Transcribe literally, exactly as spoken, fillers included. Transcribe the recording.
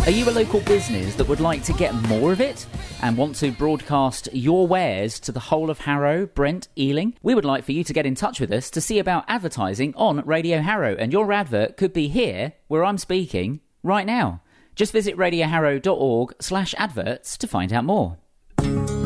Are you a local business that would like to get more of it and want to broadcast your wares to the whole of Harrow, Brent, Ealing? We would like for you to get in touch with us to see about advertising on Radio Harrow, and your advert could be here where I'm speaking right now. Just visit radioharrow dot org slash adverts to find out more.